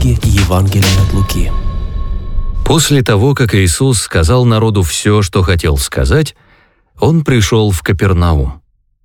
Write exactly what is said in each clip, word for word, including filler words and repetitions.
книги Евангелия от Луки. После того, как Иисус сказал народу все, что хотел сказать, Он пришел в Капернаум.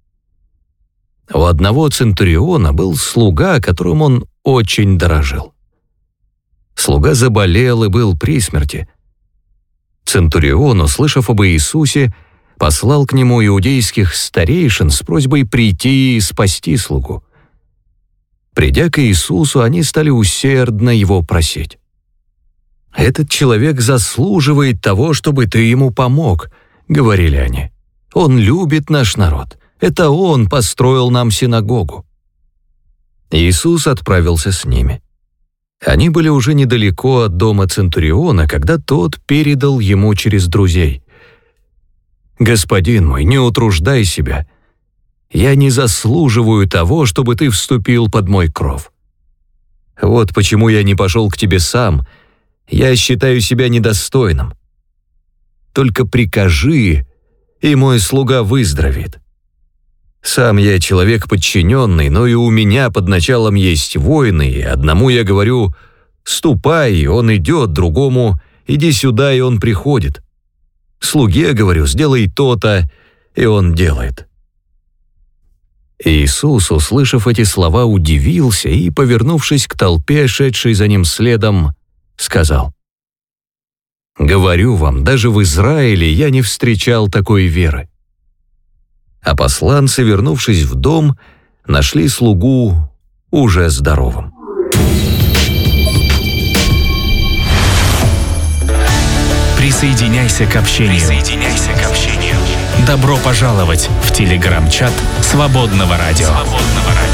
У одного центуриона был слуга, которым он очень дорожил. Слуга заболел и был при смерти. Центурион, услышав об Иисусе, послал к нему иудейских старейшин с просьбой прийти и спасти слугу. Придя к Иисусу, они стали усердно его просить. «Этот человек заслуживает того, чтобы ты ему помог», — говорили они. «Он любит наш народ. Это он построил нам синагогу». Иисус отправился с ними. Они были уже недалеко от дома центуриона, когда тот передал ему через друзей: «Господин мой, не утруждай себя. Я не заслуживаю того, чтобы ты вступил под мой кров. Вот почему я не пошел к тебе сам. Я считаю себя недостойным. Только прикажи, и мой слуга выздоровеет. Сам я человек подчиненный, но и у меня под началом есть воины, и одному я говорю: ступай, и он идет, другому: иди сюда, и он приходит. Слуге говорю: сделай то-то, и он делает». Иисус, услышав эти слова, удивился и, повернувшись к толпе, шедшей за ним следом, сказал: «Говорю вам, даже в Израиле я не встречал такой веры». А посланцы, вернувшись в дом, нашли слугу уже здоровым. Присоединяйся к общению. Присоединяйся к общению. Добро пожаловать в телеграм-чат Свободного радио. Свободного радио.